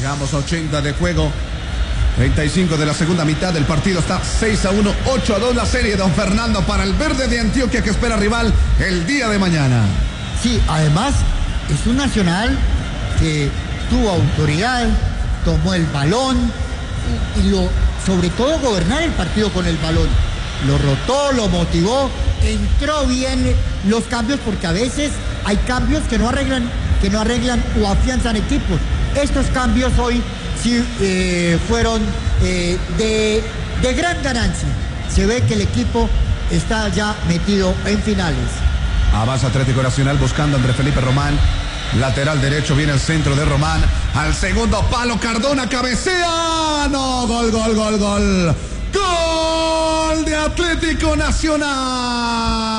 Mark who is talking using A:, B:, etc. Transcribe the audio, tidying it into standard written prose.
A: Llegamos a 80 de juego. 35 de la segunda mitad del partido. Está 6-1, 8-2 la serie, don Fernando, para el Verde de Antioquia, que espera rival el día de mañana.
B: Sí, además es un Nacional que tuvo autoridad, tomó el balón y sobre todo gobernar el partido con el balón. Lo rotó, lo motivó, entró bien los cambios, porque a veces hay cambios que no arreglan o afianzan equipos. Estos cambios hoy sí fueron de gran ganancia. Se ve que el equipo está ya metido en finales.
A: Avanza Atlético Nacional buscando a André Felipe Román. Lateral derecho, viene el centro de Román. Al segundo palo, Cardona cabecea. No, gol. Gol de Atlético Nacional.